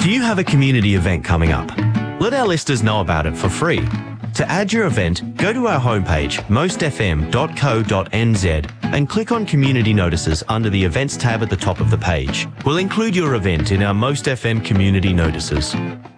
Do you have a community event coming up? Let our listeners know about it for free. To add your event, go to our homepage, mostfm.co.nz, and click on Community Notices under the Events tab at the top of the page. We'll include your event in our Most FM community notices.